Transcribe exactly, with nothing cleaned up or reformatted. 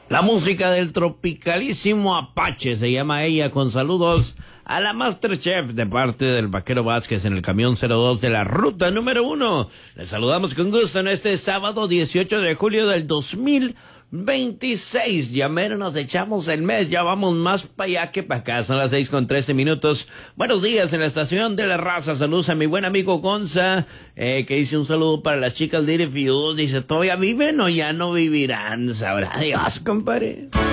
La música del tropicalísimo Apache, se llama ella, con saludos a la Masterchef de parte del Vaquero Vázquez en el camión cero dos de la ruta número uno. Les saludamos con gusto en este sábado dieciocho de julio del dos mil veintiséis. Ya mero nos echamos el mes, ya vamos más para allá que para acá. Son las seis con trece minutos. Buenos días en la estación de la raza. Saludos a mi buen amigo Gonza, eh, que dice un saludo para las chicas de Fuse. Dice, ¿todavía viven o ya no vivirán? Sabrá Dios, compadre.